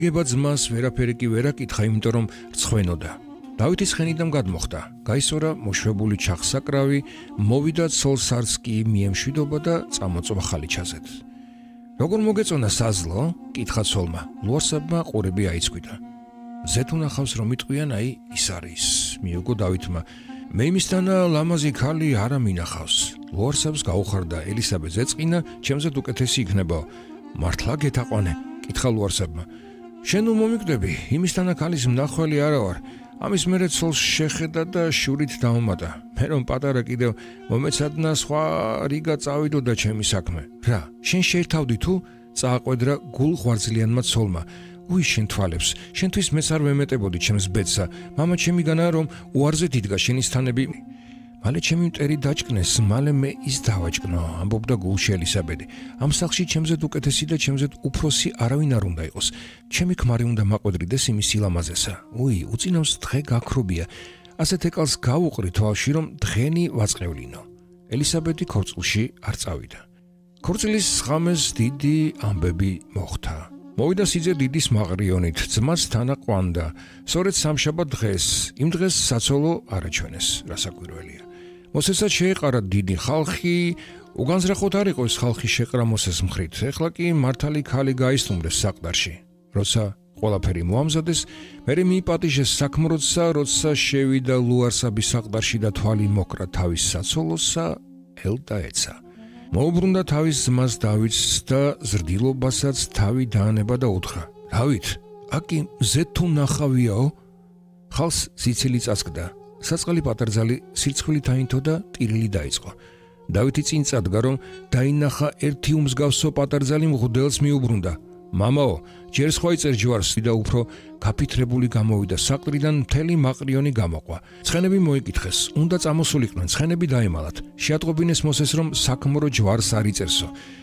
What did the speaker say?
გება ძმას ვერაფერი კი ვერ აკითხა, იმიტომ რომ რცხვენოდა. დავითის ხენიდან გადმოხდა, გაისორა მოშვებული ჩახსაკრავი, მოვიდა ცოლსარს კი მიემშვიდობა და წამოწვა ხალიჩაზეთ. როგორ მოგეწონა საზლო? კითხა ცოლმა. ლუარსაბმა ყურები აიწვიდა. ზეთ უნახავს რომ იტყვიან, აი ის არის, მიუგო დავითმა. მე იმისთანა ლამაზი ქალი არ ამინახავს. ლუარსაბს გაუხარდა ელისაბედს ეწყინა, ჩემზედ უკეთესი იქნება. მართლა გეთაყვანე? კითხა ლუარსაბმა. შენ მომიკვდები, იმისთანა ქალის მნახველი არა ვარ. ამის მერე ცოლს შეხედა და შურით დაუმატა. მე რომ პატარა კიდევ მომეცადნა სხვა რიგა წავიდოდა ჩემი საქმე. რა, შენ შეერთავდი თუ? წააყვედრა გულღვარძლიანმა ცოლმა. უი შენ თვალებს, შენთვის მეც არ ვემეტებოდი ჩემს ბედსა. მამა ჩემი განაა რომ უარზე დიდგა შენის თანები. მალე ჩემი მტერი დაჭკნეს, მალე მე ის დავაჭკნო, ამბობდა გულში ელისაბედი. ამ სახლში ჩემზედ უკეთესი და ჩემზედ უფროსი არავინ არ უნდა იყოს. ჩემი ქმარი უნდა მაყვედრიდეს იმის სილამაზესა. უი, უწინავს დღე გაქრობია. ასეთ ეკალს გავუყრი თვალში, რომ დღენი ვაწყევლინო. ელისაბედი ქორწილში არ წავიდა. ქორწილის ღამეს დიდი ამბები მოხდა. მოვიდა სიძე დიდის მაყრიონით, ძმაც თანაყვანდა. სწორედ სამშაბათ დღეს, იმ დღეს საცოლო არაჩვენეს, რასაკვირველია. მოსესაც შეეყარა დიდი ხალხი, უგანზრახოთ არ იყო ეს ხალხი შეყრა მოსეს მხრით. ეხლა კი მართალი ქალი გაისტუმრეს საყდარში. როცა ყველაფერი მოამზადეს, მერე მიიპატიჟეს საქმროდსა, როცა შევიდა ლუარსაბის საყდარში და თვალი მოკრა თავის საცოლოსა, ელდა ეცა. მოუბრუნდა თავის ძმას დავითს და ზრდილობასაც თავი დაანება და უთხრა. დავით, აკი მზე თუ ნახავიაო? ხალს სიცილი წასკდა. საწყალი პატარძალი სირცხვილი დაინთო და ტირილი დაიწყო. დავითი წინ წადგა, რომ დაინახა ერთი უმსგავსო პატარძალი მღვდელს მიუბრუნდა. მამაო, ჯერ სხვა იწერ ჯვარს და უფრო გაფითრებული გამოვიდა საყდრიდან მთელი მაყრიონი გამოყვა. ცხენები მოიკითხეს, უნდა წამოსულიყვნენ, ცხენები დაემალათ. შეატყობინეს მოსეს რომ საქმრო ჯვარს არ იწერსო.